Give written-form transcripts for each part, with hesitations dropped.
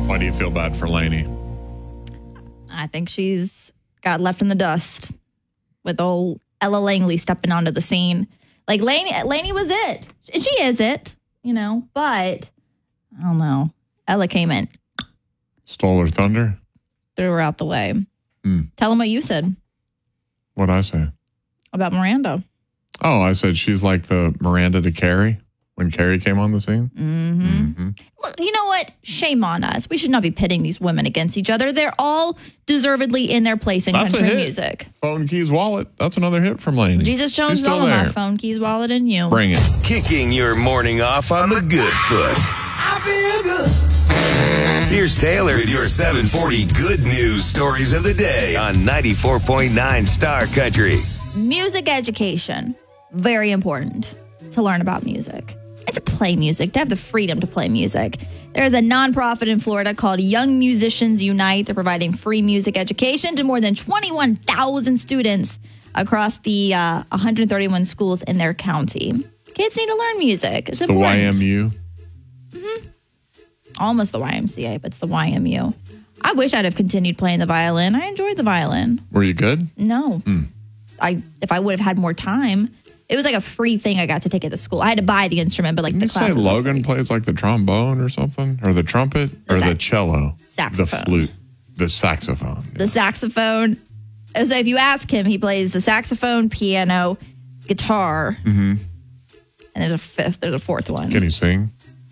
Why do you feel bad for Lainey? I think she's got left in the dust with old Ella Langley stepping onto the scene. Like, Lainey was it. And she is it, but I don't know. Ella came in. Stole her thunder? Threw her out the way. Tell them what you said. What'd I say? About Miranda. Oh, I said she's like the Miranda to Carrie when Carrie came on the scene. Well, you know what? Shame on us. We should not be pitting these women against each other. They're all deservedly in their place in country music. Phone Keys Wallet. That's another hit from Lainey. Jesus Jones, still all there. my phone keys, wallet, and you. Bring it. Kicking your morning off on the good foot. I feel good. Here's Taylor with your 740 good news stories of the day on 94.9 Star Country. Music education. Very important to learn about music. And to play music, to have the freedom to play music. There's a nonprofit in Florida called Young Musicians Unite. They're providing free music education to more than 21,000 students across the 131 schools in their county. Kids need to learn music. It's important. The YMU. Almost the YMCA, but it's the YMU. I wish I'd have continued playing the violin. I enjoyed the violin. Were you good? No. If I would have had more time. It was like a free thing I got to take at the school. I had to buy the instrument, but like Didn't the class you say was Logan free. plays like the trombone or something? Or the trumpet? Or the cello? Saxophone. The flute. The saxophone. The saxophone. So if you ask him, he plays the saxophone, piano, guitar, and there's a fourth one. Can he sing?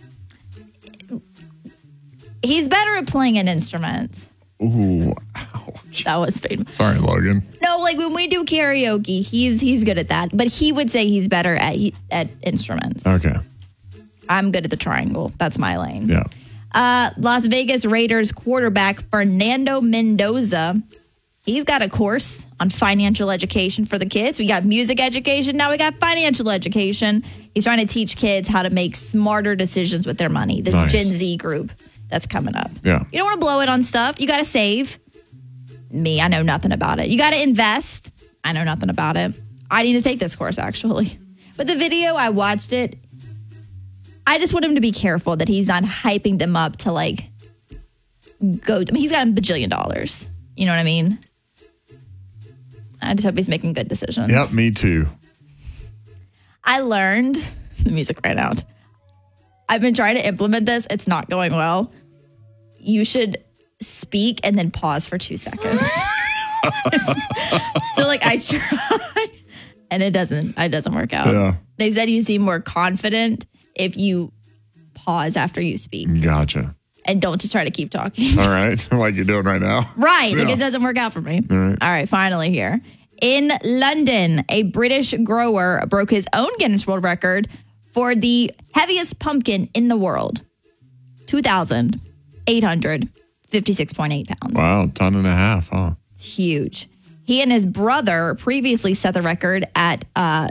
He's better at playing an instrument. Ooh, ouch. That was painful. Sorry, Logan. No, like when we do karaoke, he's good at that. But he would say he's better at instruments. Okay. I'm good at the triangle. That's my lane. Yeah. Las Vegas Raiders quarterback Fernando Mendoza. He's got a course on financial education for the kids. We got music education. Now we got financial education. He's trying to teach kids how to make smarter decisions with their money. This Nice. Gen Z group that's coming up. Yeah. You don't want to blow it on stuff. You got to save. Me, I know nothing about it. You got to invest. I know nothing about it. I need to take this course, actually. But the video, I watched it. I just want him to be careful that he's not hyping them up to like go. I mean, he's got $1 bajillion. You know what I mean? I just hope he's making good decisions. Yep, me too. I learned the music right out. I've been trying to implement this. It's not going well. You should speak and then pause for 2 seconds. So like I try and it doesn't work out. Yeah. They said you seem more confident if you pause after you speak Gotcha. and don't just try to keep talking. All right. Like you're doing right now. Right. Like Yeah. it doesn't work out for me. All right. All right. Finally here. In London, a British grower broke his own Guinness World Record for the heaviest pumpkin in the world. 2,856.8 pounds. Wow. Ton and a half, huh? It's huge. He and his brother previously set the record at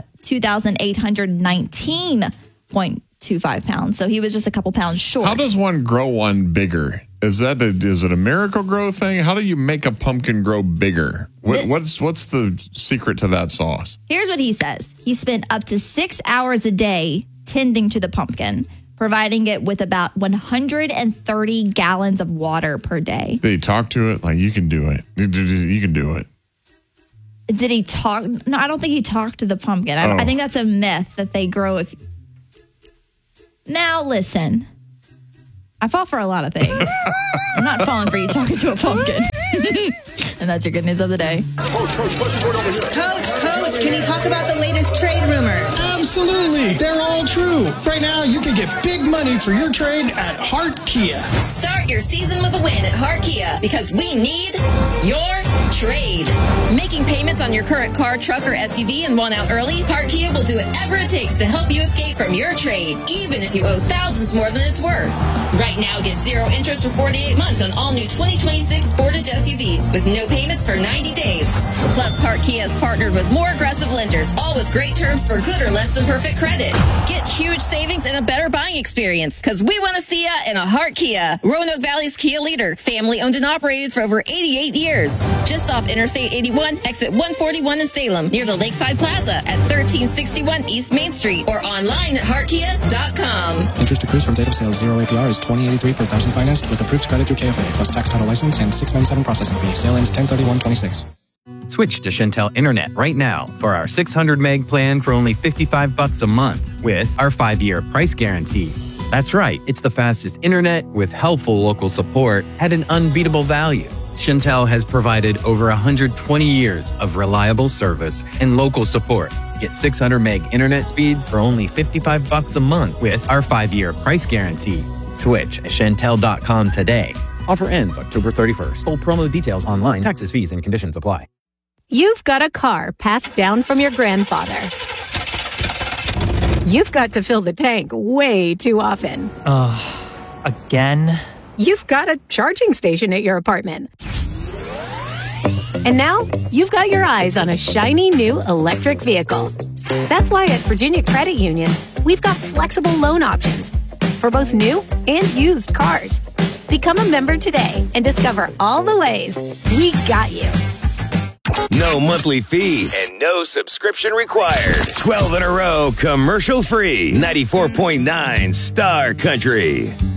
2,819.25 pounds. So he was just a couple pounds short. How does one grow one bigger? Is it a miracle grow thing? How do you make a pumpkin grow bigger? What's the secret to that sauce? Here's what he says. He spent up to 6 hours a day tending to the pumpkin, providing it with about 130 gallons of water per day. Did he talk to it? Like, you can do it. You can do it. Did he talk? No, I don't think he talked to the pumpkin. I think that's a myth that they grow if... Now, listen. I fall for a lot of things. I'm not falling for you talking to a pumpkin. And that's your good news of the day. Coach, can you talk about the latest trade rumors? Absolutely. They're all true. Right now, you can get big money for your trade at Hart Kia. Start your season with a win at Hart Kia because we need your trade. Making payments on your current car, truck, or SUV and want out early? Hart Kia will do whatever it takes to help you escape from your trade, even if you owe thousands more than it's worth. Right now, get 0 interest for 48 months on all new 2026 Sportage SUVs with no payments for 90 days. Plus, Hart Kia has partnered with more aggressive lenders, all with great terms for good or less than perfect credit. Get huge savings and a better buying experience because we want to see ya in a Hart Kia. Roanoke Valley's Kia leader, family owned and operated for over 88 years. Just off Interstate 81, exit 141 in Salem, near the Lakeside Plaza at 1361 East Main Street or online at heartkia.com. Interest accrues from date of sale. 0 APR is 20 $20.83 per thousand financed with approved credit through KFA plus tax title license and $697 processing fee. Sale ends 10/31/26. Switch to Shentel Internet right now for our 600 meg plan for only $55 a month with our 5-year price guarantee. That's right, it's the fastest internet with helpful local support at an unbeatable value. Shentel has provided over 120 years of reliable service and local support. Get 600 meg internet speeds for only $55 a month with our 5-year price guarantee. Switch at Shentel.com today. Offer ends October 31st. Full promo details online. Taxes, fees, and conditions apply. You've got a car passed down from your grandfather. You've got to fill the tank way too often. Again? You've got a charging station at your apartment. And now, you've got your eyes on a shiny new electric vehicle. That's why at Virginia Credit Union, we've got flexible loan options for both new and used cars. Become a member today and discover all the ways we got you. No monthly fee and no subscription required. 12 in a row, commercial free. 94.9 Star Country.